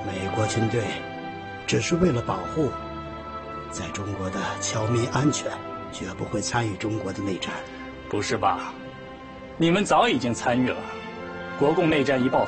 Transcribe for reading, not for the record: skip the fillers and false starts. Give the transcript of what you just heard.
美国军队只是为了保护在中国的侨民安全，绝不会参与中国的内战。 不是吧？你们早已经参与了。国共内战一爆